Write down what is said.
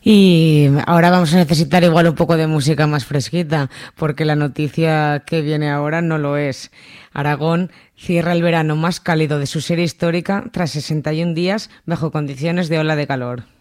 Y ahora vamos a necesitar igual un poco de música más fresquita, porque la noticia que viene ahora no lo es. Aragón cierra el verano más cálido de su serie histórica tras 61 días bajo condiciones de ola de calor.